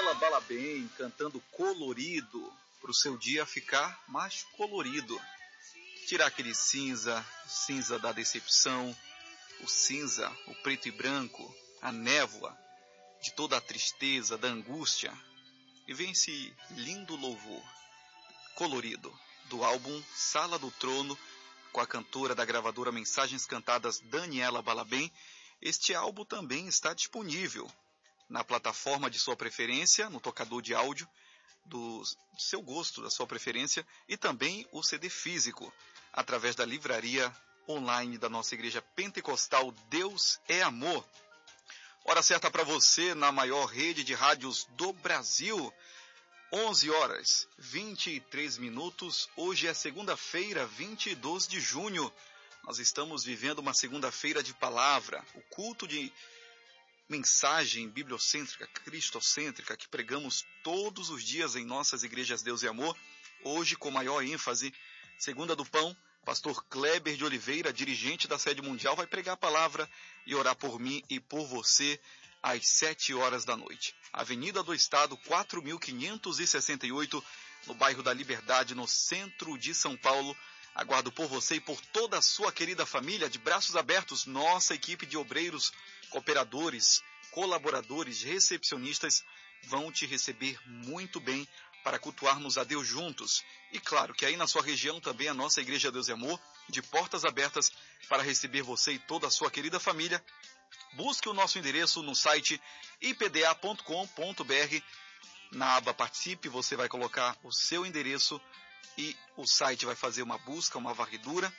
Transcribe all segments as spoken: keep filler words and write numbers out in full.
Daniela Balabem cantando Colorido, para o seu dia ficar mais colorido. Tirar aquele cinza, cinza da decepção, o cinza, o preto e branco, a névoa de toda a tristeza, da angústia. E vem esse lindo louvor colorido do álbum Sala do Trono, com a cantora da gravadora Mensagens Cantadas Daniela Balabem. Este álbum também está disponível na plataforma de sua preferência, no tocador de áudio do seu gosto, da sua preferência, e também o C D físico, através da livraria online da nossa igreja pentecostal Deus é Amor. Hora certa para você na maior rede de rádios do Brasil, onze horas, vinte e três minutos. Hoje é segunda-feira, vinte e dois de junho. Nós estamos vivendo uma segunda-feira de palavra, o culto de mensagem bibliocêntrica, cristocêntrica, que pregamos todos os dias em nossas igrejas Deus e Amor. Hoje, com maior ênfase, Segunda do Pão, pastor Kleber de Oliveira, dirigente da Sede Mundial, vai pregar a palavra e orar por mim e por você às sete horas da noite. Avenida do Estado, quatro mil quinhentos e sessenta e oito, no bairro da Liberdade, no centro de São Paulo. Aguardo por você e por toda a sua querida família, de braços abertos. Nossa equipe de obreiros, cooperadores, colaboradores, recepcionistas vão te receber muito bem para cultuarmos a Deus juntos. E claro que aí na sua região também a nossa Igreja Deus e Amor, de portas abertas para receber você e toda a sua querida família. Busque o nosso endereço no site i p d a ponto com ponto b r. Na aba Participe você vai colocar o seu endereço e o site vai fazer uma busca, uma varredura,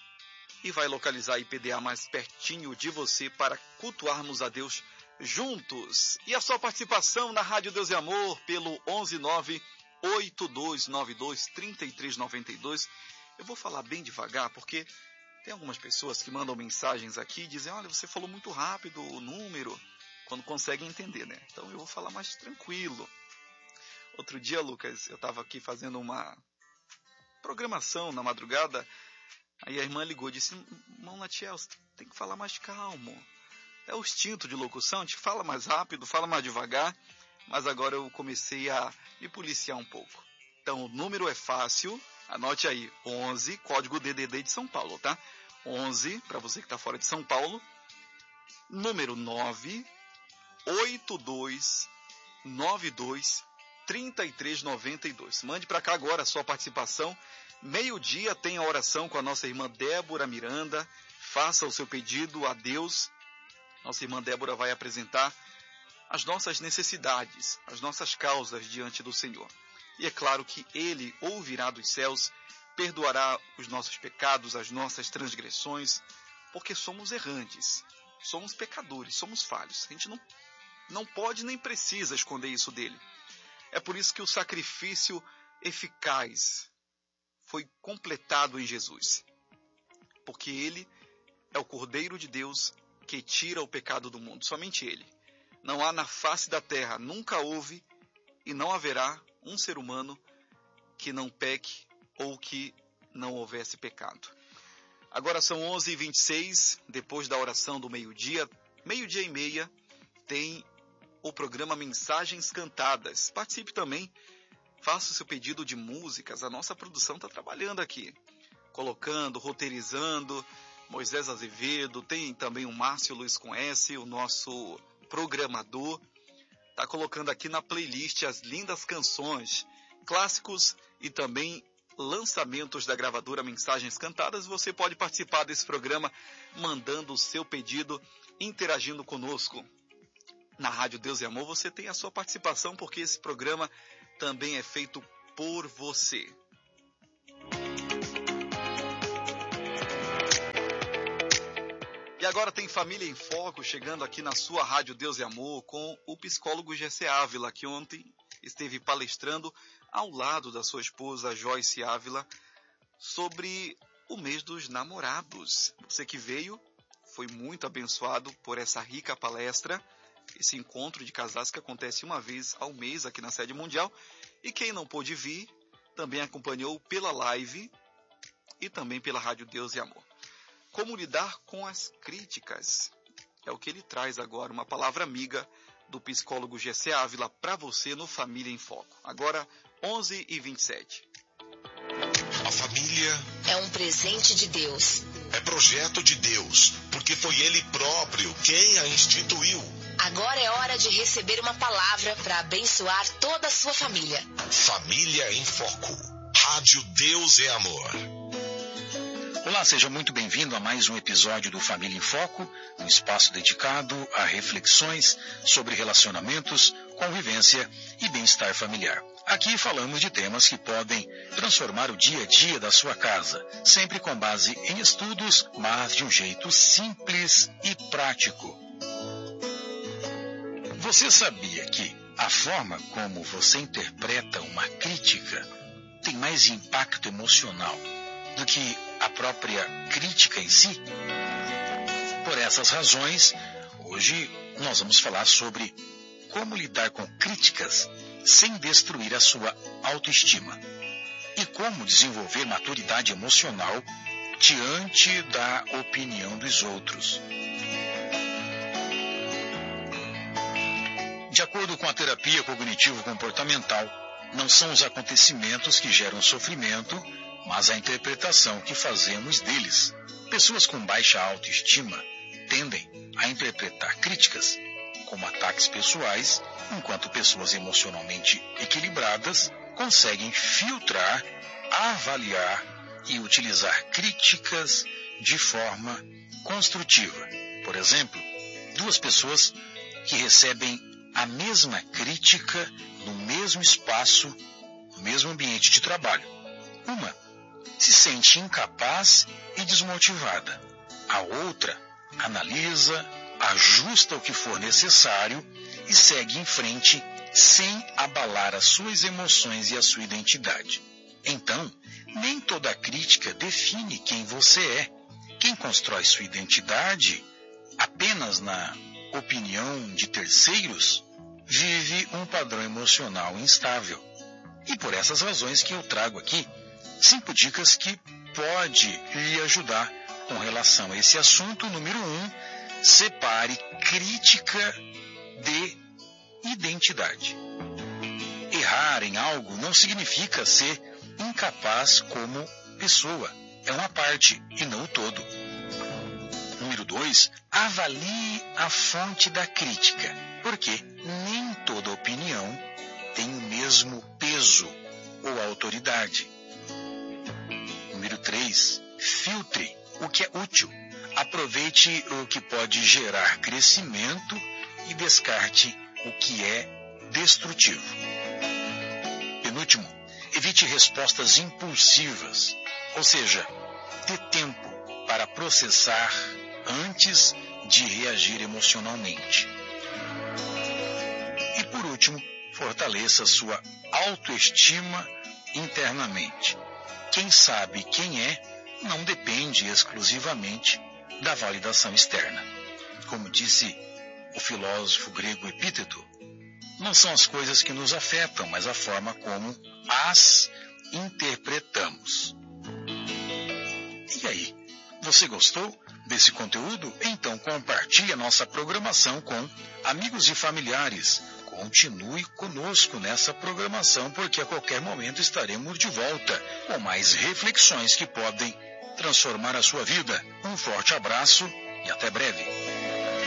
e vai localizar a I P D A mais pertinho de você para cultuarmos a Deus juntos. E a sua participação na Rádio Deus e Amor pelo onze nove oito dois nove dois três três nove dois. Eu vou falar bem devagar porque tem algumas pessoas que mandam mensagens aqui e dizem: olha, você falou muito rápido o número, quando conseguem entender, né? Então eu vou falar mais tranquilo. Outro dia, Lucas, eu estava aqui fazendo uma programação na madrugada, aí a irmã ligou e disse: irmão Natiel, você tem que falar mais calmo. É o instinto de locução, a gente fala mais rápido, fala mais devagar, mas agora eu comecei a me policiar um pouco. Então o número é fácil, anote aí, onze, código D D D de São Paulo, tá? onze, para você que está fora de São Paulo, número nove oito dois nove dois três três nove dois. Mande para cá agora a sua participação. Meio-dia tem a oração com a nossa irmã Débora Miranda. Faça o seu pedido a Deus. Nossa irmã Débora vai apresentar as nossas necessidades, as nossas causas diante do Senhor. E é claro que Ele ouvirá dos céus, perdoará os nossos pecados, as nossas transgressões, porque somos errantes, somos pecadores, somos falhos. A gente não, não pode nem precisa esconder isso dele. É por isso que o sacrifício eficaz foi completado em Jesus. Porque Ele é o Cordeiro de Deus que tira o pecado do mundo. Somente Ele. Não há na face da terra, nunca houve e não haverá um ser humano que não peque ou que não houvesse pecado. Agora são onze e vinte e seis, depois da oração do meio-dia, meio-dia e meia, tem o programa Mensagens Cantadas. Participe também, faça o seu pedido de músicas. A nossa produção está trabalhando aqui, colocando, roteirizando. Moisés Azevedo, tem também o Márcio Luiz com S, o nosso programador. Está colocando aqui na playlist as lindas canções, clássicos e também lançamentos da gravadora Mensagens Cantadas. Você pode participar desse programa mandando o seu pedido, interagindo conosco. Na Rádio Deus e Amor você tem a sua participação, porque esse programa também é feito por você. E agora tem Família em Foco chegando aqui na sua Rádio Deus e Amor com o psicólogo Gessé Ávila, que ontem esteve palestrando ao lado da sua esposa Joyce Ávila sobre o mês dos namorados. Você que veio foi muito abençoado por essa rica palestra, esse encontro de casais que acontece uma vez ao mês aqui na Sede Mundial. E quem não pôde vir, também acompanhou pela live e também pela Rádio Deus e Amor. Como lidar com as críticas? É o que ele traz agora, uma palavra amiga do psicólogo G C Ávila para você no Família em Foco. Agora, onze e vinte e sete. A família é um presente de Deus. É projeto de Deus, porque foi Ele próprio quem a instituiu. Agora é hora de receber uma palavra para abençoar toda a sua família. Família em Foco. Rádio Deus é Amor. Olá, seja muito bem-vindo a mais um episódio do Família em Foco, um espaço dedicado a reflexões sobre relacionamentos, convivência e bem-estar familiar. Aqui falamos de temas que podem transformar o dia a dia da sua casa, sempre com base em estudos, mas de um jeito simples e prático. Você sabia que a forma como você interpreta uma crítica tem mais impacto emocional do que a própria crítica em si? Por essas razões, hoje nós vamos falar sobre como lidar com críticas sem destruir a sua autoestima e como desenvolver maturidade emocional diante da opinião dos outros. De acordo com a terapia cognitivo-comportamental, não são os acontecimentos que geram sofrimento, mas a interpretação que fazemos deles. Pessoas com baixa autoestima tendem a interpretar críticas como ataques pessoais, enquanto pessoas emocionalmente equilibradas conseguem filtrar, avaliar e utilizar críticas de forma construtiva. Por exemplo, duas pessoas que recebem a mesma crítica no mesmo espaço, no mesmo ambiente de trabalho. Uma se sente incapaz e desmotivada. A outra analisa, ajusta o que for necessário e segue em frente sem abalar as suas emoções e a sua identidade. Então, nem toda crítica define quem você é. Quem constrói sua identidade apenas na opinião de terceiros vive um padrão emocional instável. E por essas razões que eu trago aqui cinco dicas que pode lhe ajudar com relação a esse assunto. Número um, separe crítica de identidade. Errar em algo não significa ser incapaz como pessoa. É uma parte e não o todo. Número dois, avalie a fonte da crítica, porque nem toda opinião tem o mesmo peso ou autoridade. Número três, filtre o que é útil. Aproveite o que pode gerar crescimento e descarte o que é destrutivo. Penúltimo, evite respostas impulsivas, ou seja, dê tempo para processar antes de reagir emocionalmente. E por último, fortaleça sua autoestima internamente. Quem sabe quem é não depende exclusivamente da validação externa. Como disse o filósofo grego Epíteto, não são as coisas que nos afetam, mas a forma como as interpretamos. E aí, você gostou desse conteúdo? Então compartilhe a nossa programação com amigos e familiares. Continue conosco nessa programação, porque a qualquer momento estaremos de volta com mais reflexões que podem transformar a sua vida. Um forte abraço e até breve.